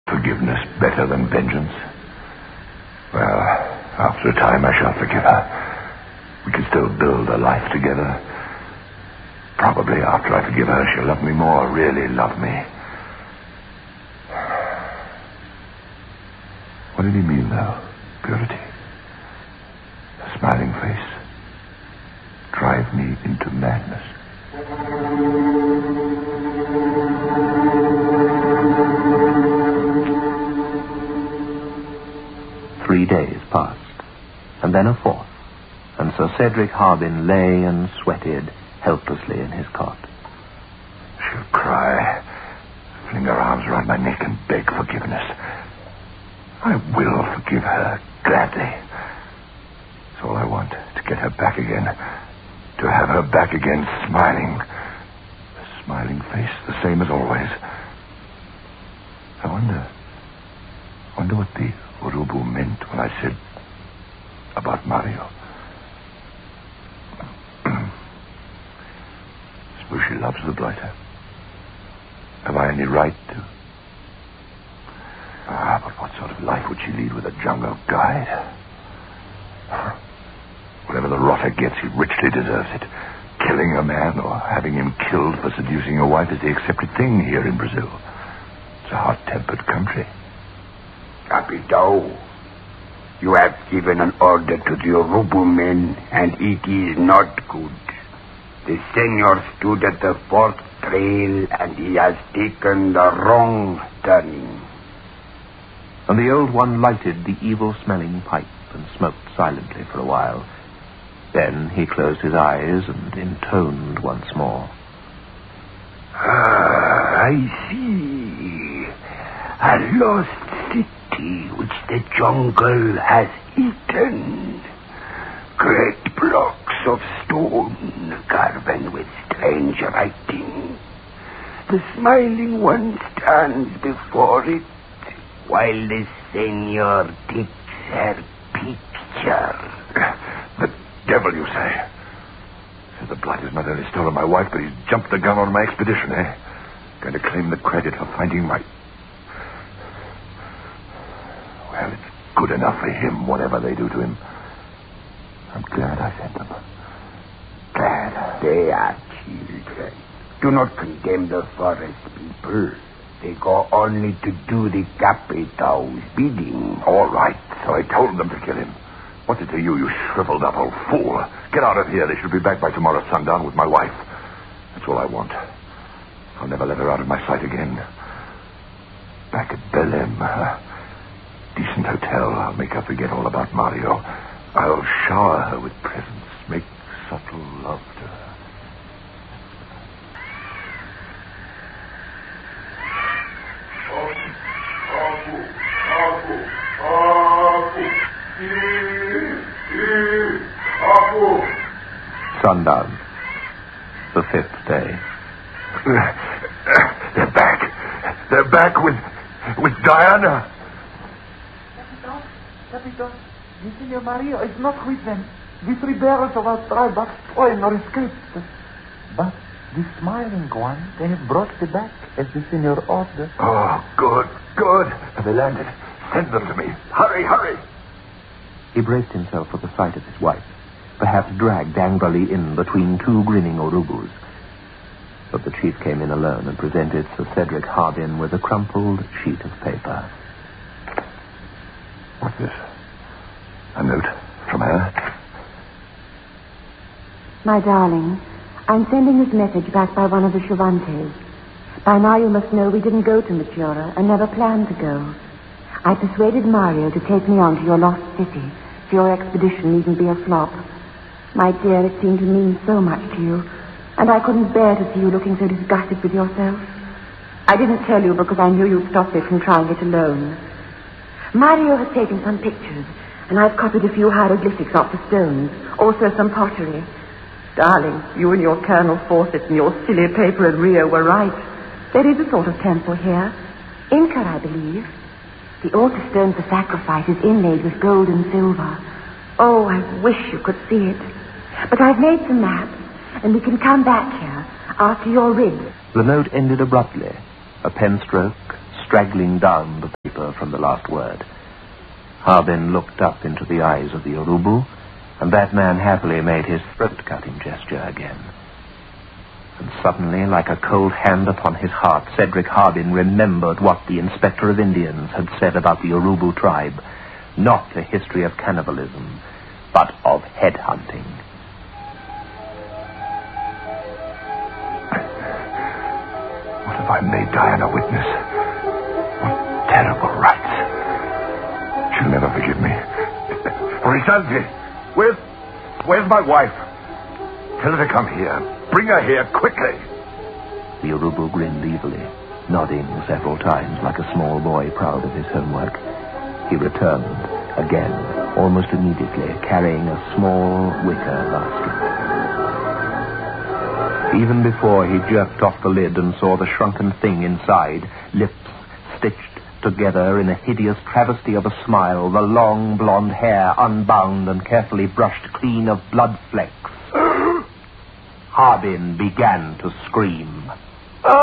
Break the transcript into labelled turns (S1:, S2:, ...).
S1: Forgiveness better than vengeance? Well, after a time I shall forgive her. We can still build a life together. Probably after I forgive her, she'll love me more, really love me. What did he mean, though? Purity. A smiling face. Drive me into madness.
S2: 3 days passed, and then a 4th, and Sir Cedric Harbin lay and sweated helplessly in his cot.
S1: She'll cry, fling her arms around my neck and beg forgiveness. I will forgive her gladly. It's all I want, to get her back again. To have her back again, smiling. A smiling face, the same as always. I wonder what the Urubu meant when I said about Mario. Suppose she loves the blighter. Have I any right to? But what sort of life would she lead with a jungle guide? Whatever the rotter gets, he richly deserves it. Killing a man or having him killed for seducing a wife is the accepted thing here in Brazil. It's a hot-tempered country.
S3: Capitão, you have given an order to the Urubu men, and it is not good. The senor stood at the 4th trail, and he has taken the wrong turning.
S2: And the old one lighted the evil-smelling pipe and smoked silently for a while. Then he closed his eyes and intoned once more.
S3: I see. A lost city which the jungle has eaten. Great blocks of stone carven with strange writing. The smiling one stands before it, while the senor takes her picture.
S1: The devil, you say? The blighter's not only stolen my wife, but he's jumped the gun on my expedition, eh? Going to claim the credit for finding my... Well, it's good enough for him, whatever they do to him. I'm glad I sent them. Glad.
S3: They are children. Do not condemn the forest people. They go only to do the Capitão's bidding.
S1: All right, so I told them to kill him. What's it to you, you shriveled up old fool? Get out of here. They should be back by tomorrow sundown with my wife. That's all I want. I'll never let her out of my sight again. Back at Belém, a decent hotel. I'll make her forget all about Mario. I'll shower her with presents, make subtle love to her.
S2: Sundown, the 5th day.
S1: They're back. They're back with Diana.
S4: Capitão, the Senor Mario is not with them. The 3 bearers of our tribe are stolen or escaped. But the smiling one, they have brought them back as the Senor ordered.
S1: Oh, good. Have they landed? Send them to me. Hurry.
S2: He braced himself for the sight of his wife, perhaps dragged angrily in between 2 grinning Urubus. But the chief came in alone and presented Sir Cedric Harbin with a crumpled sheet of paper.
S1: What's this? A note from her?
S5: My darling, I'm sending this message back by one of the Cervantes. By now you must know we didn't go to Matura and never planned to go. I persuaded Mario to take me on to your lost city, so your expedition needn't be a flop. My dear, it seemed to mean so much to you, and I couldn't bear to see you looking so disgusted with yourself. I didn't tell you because I knew you'd stop me from trying it alone. Mario has taken some pictures, and I've copied a few hieroglyphics off the stones, also some pottery. Darling, you and your Colonel Fawcett and your silly paper at Rio were right. There is a sort of temple here. Inca, I believe. The altar stone for sacrifice is inlaid with gold and silver. Oh, I wish you could see it. But I've made some maps, and we can come back here after your rig.
S2: The note ended abruptly, a pen stroke straggling down the whisper from the last word. Harbin looked up into the eyes of the Urubu, and that man happily made his throat-cutting gesture again. And suddenly, like a cold hand upon his heart, Cedric Harbin remembered what the Inspector of Indians had said about the Urubu tribe. Not a history of cannibalism, but of headhunting.
S1: What have I made Diana witness? What terrible rites. She'll never forgive me. Risanti, where's my wife? Tell her to come here. Bring her here quickly.
S2: The Urubu grinned evilly, nodding several times like a small boy proud of his homework. He returned, again, almost immediately, carrying a small wicker basket. Even before he jerked off the lid and saw the shrunken thing inside, lips stitched together in a hideous travesty of a smile, the long blonde hair unbound and carefully brushed clean of blood flecks, Harbin began to scream.